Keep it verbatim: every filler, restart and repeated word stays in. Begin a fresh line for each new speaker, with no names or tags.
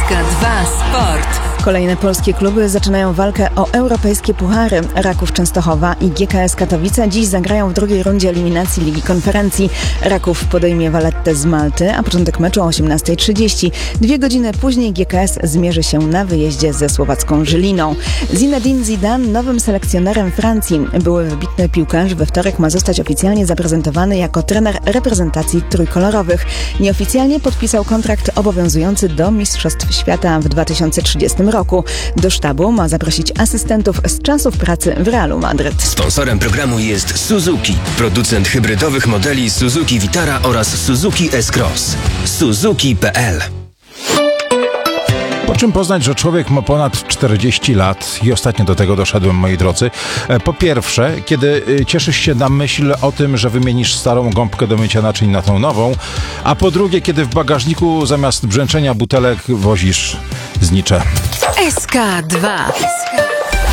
K dwa Sport.
Kolejne polskie kluby zaczynają walkę o europejskie puchary. Raków Częstochowa i G K S Katowice dziś zagrają w drugiej rundzie eliminacji Ligi Konferencji. Raków podejmie Vallettę z Malty, a początek meczu o osiemnasta trzydzieści. Dwie godziny później G K S zmierzy się na wyjeździe ze słowacką Żyliną. Zinedine Zidane nowym selekcjonerem Francji. Były wybitny piłkarz we wtorek ma zostać oficjalnie zaprezentowany jako trener reprezentacji trójkolorowych. Nieoficjalnie podpisał kontrakt obowiązujący do Mistrzostw Świata w dwa tysiące trzydziestym roku. Do sztabu ma zaprosić asystentów z czasów pracy w Realu Madryt.
Sponsorem programu jest Suzuki, producent hybrydowych modeli Suzuki Vitara oraz Suzuki S-Cross. Suzuki kropka p l.
Po czym poznać, że człowiek ma ponad czterdzieści lat i ostatnio do tego doszedłem, moi drodzy. Po pierwsze, kiedy cieszysz się na myśl o tym, że wymienisz starą gąbkę do mycia naczyń na tą nową, a po drugie, kiedy w bagażniku zamiast brzęczenia butelek wozisz znicze.
S K dwa.